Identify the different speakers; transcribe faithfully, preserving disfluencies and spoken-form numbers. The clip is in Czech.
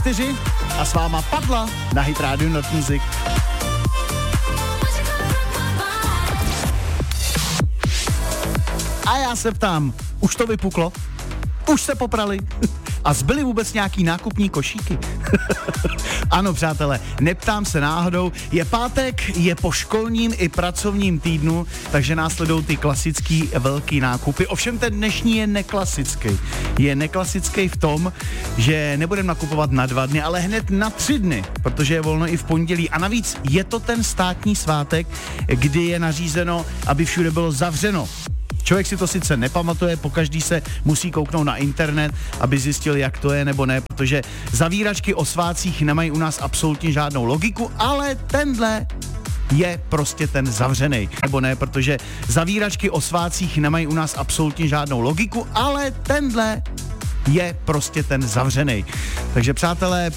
Speaker 1: čtyři a s váma Padla na Hit Radio Not Music. A já se ptám, už to vypuklo? Už se poprali? A zbyly vůbec nějaký nákupní košíky? Ano, přátelé, neptám se náhodou, je pátek, je po školním i pracovním týdnu, takže následují ty klasický velký nákupy. Ovšem ten dnešní je neklasický. Je neklasický v tom, že nebudeme nakupovat na dva dny, ale hned na tři dny, protože je volno i v pondělí. A navíc je to ten státní svátek, kdy je nařízeno, aby všude bylo zavřeno. Člověk si to sice nepamatuje, pokaždý se musí kouknout na internet, aby zjistil, jak to je nebo ne, protože zavíračky o svátcích nemají u nás absolutně žádnou logiku, ale tenhle je prostě ten zavřenej. Nebo ne, protože zavíračky o svátcích nemají u nás absolutně žádnou logiku, ale tenhle je prostě ten zavřenej. Takže přátelé,